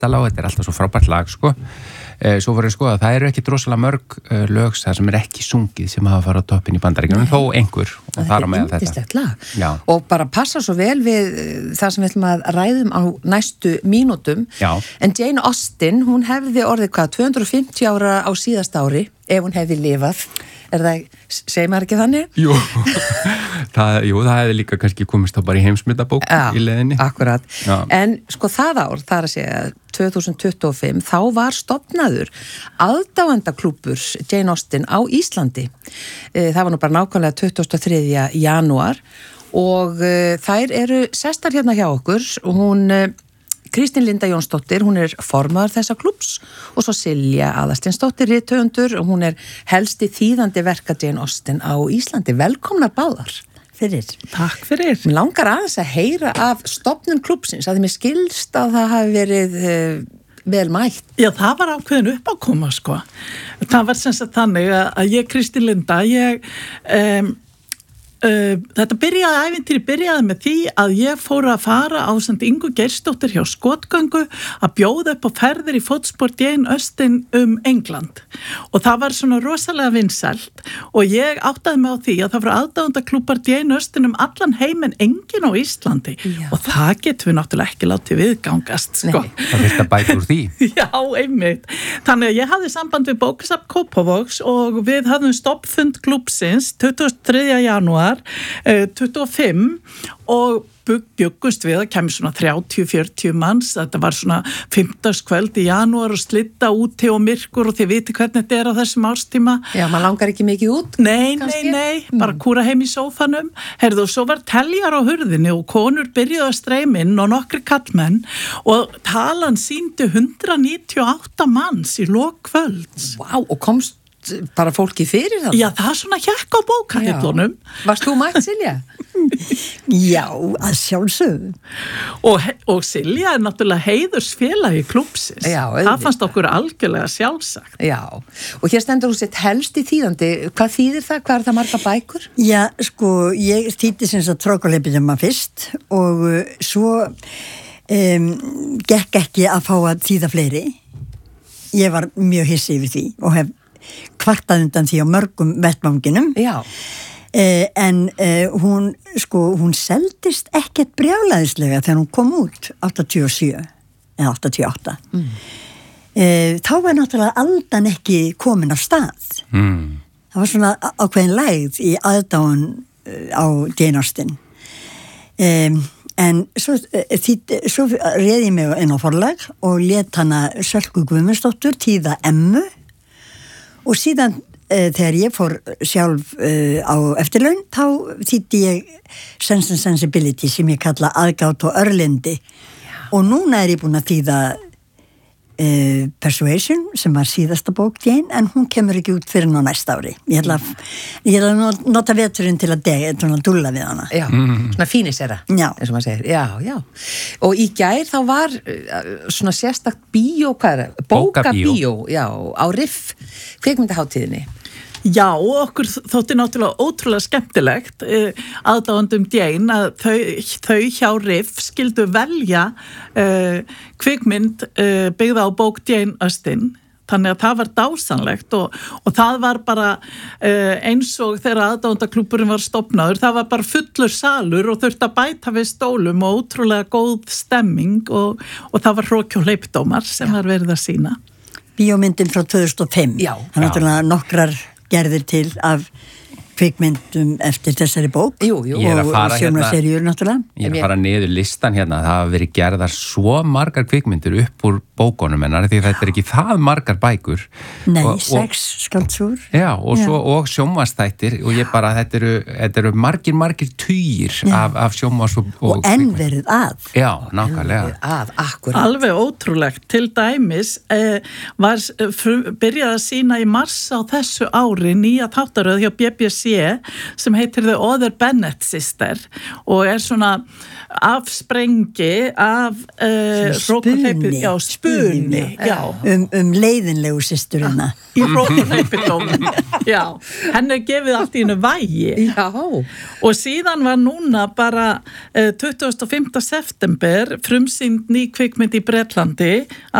endala og þetta alltaf svo frábært lag, sko. Svo voru að það eru ekki drosalega mörg lög það sem ekki sungið sem hafa farið á toppinn í Bandaríkjunum, þó einhver og þar á meðal þetta. Yndislegt lag. Já. Og bara passa svo vel við það sem við ætlum að ræðum á næstu mínútum. Já. En Jane Austen, hún hefði orðið 250 ára á síðasta ári ef hún hefði lifað. Segir maður ekki þannig? Jú, það hefði líka kannski komist þá bara í heimsmyndabók í leiðinni. Akkurat. Já. En sko það ár, það að segja 2025, þá var stofnaður aðdáendaklúbbur Jane Austen á Íslandi. Það var nú bara nákvæmlega 23. janúar og þær eru sestar hérna hjá okkur og hún Kristín Linda Jónsdóttir, hún formaður þessa klúbbs og svo Silja Aðalsteinsdóttir rithöfundur og hún helsti þýðandi verka Jane Austen á Íslandi. Velkomnar báðar. Takk fyrir. Mér langar aðeins að heyra af stofnun klúbbsins, að mér skilst að það hafi verið vel mætt. Já, það var ákveðin uppákoma, sko. Það var sem sagt þannig að ég, Kristín Linda, þetta ævintýri byrjaði með því að ég fór að fara á Ingu Geirsdóttir hjá Skotgöngu að bjóða upp á ferðir í fótspor Jane Austen England og það var svona rosalega vinsælt og ég áttaði mig á því að það var aðdáendaklúbbar Jane Austen allan heim en enginn á Íslandi. Já. Og það getum við náttúrulega ekki látið viðgangast, sko. Nei. Það þurfti að bæta úr því. Já, einmitt. Þannig að ég hafði samband við Bókasafn Kópavogs og við hafðum stoppfund klúbbsins 23. janúar 25 og bjuggust við að kemur svona 30-40 manns, þetta var svona 15. kvöld í janúar og slitta úti og myrkur og þið viti hvernig þetta á þessum árstíma. Já, maður langar ekki mikið út. Nei, bara kúra heim í sófanum. Herðu, og svo var teljar á hurðinni og konur byrjuðu að streyma inn og nokkri kallmenn og talan sýndi 198 manns í lok kvölds. Vá, og komst bara fólki fyrir það? Já, það svona hjekk á bókahillunum. Varst þú mætt, Silja? Já, að sjálfsögðu. Og Silja náttúrulega heiðursfélagi klúbbsins. Já, það fannst okkur algjörlega sjálfsagt. Já, og hér stendur hún sitt helsti þýðandi. Hvað þýðir það? Hvað það marga bækur? Já, sko, ég þýddi sem sagt Trókuleipinum fyrst og svo gekk ekki að fá að þýða fleiri. Ég var mjög hissi yfir því og hef kvartað undan því á mörgum vettvanginum. Já. En hún seldist ekkert brjálæðislega þegar hún kom út 87 eða 88. Þá var náttúrulega aldan ekki komin af stað. Það var svona ákveðin lægð í aðdáun á Jane Austen. En svo réði ég mig inn á forlag og lét hana Sölku Guðmundsdóttur þýða Emmu og síðan þegar ég fór sjálf á eftirlaun þá þýddi ég Sense and Sensibility sem ég kalla aðgát og örlindi. Og núna ég búin að þýða Persuasion sem var síðasta bók Jane en hún kemur ekki út fyrir á næsta ári. Ég ætla að nota veturinn til að dúlla við hana. Já, svona fínisera, eins og maður segir. Já. Og í gær þá var svona sérstakt bókabíó, já, á Riff, kvikmyndahátíðinni. Já, og okkur þótti náttúrulega ótrúlega skemmtilegt aðdáendum Jane að þau hjá Riff skildu velja kvikmynd byggða á bók Jane Austen. Þannig að það var dásanlegt og það var bara eins og þegar aðdáendaklúbburinn var stofnaður, það var bara fullur salur og þurfti að bæta við stólum og ótrúlega góð stemming og það var hroki og hleypdómar sem var verið að sýna. Bíómyndin frá 2005. Já. Það er náttúrulega nokkrar gerðir til af kvikmyndum eftir þessari bók. Jú. Og sjónvarseríur náttúrulega. Ég að fara niður listan hérna, það hafa verið gerðar svo margar kvikmyndir upp úr bókunum hennar, því þetta ekki það margar bækur. Nei, 6 skáldsögur. Já, og sjónvarstættir og ég bara, þetta eru margir tugir af sjónvars og enn verið að. Já, nákvæmlega. Akkurat. Alveg ótrúlegt. Til dæmis byrjaði að sýna í mars á þessu ári nýja þáttaröð hjá BBC BBC sem heitir The Other Bennett Sister og svona afsprengi af spunni leiðinlegu systurina í rókuhlaupidómin já, henni er gefið allt í hennu vægi Já. og síðan var núna bara 25. september frumsýnd ný kvikmynd í Bretlandi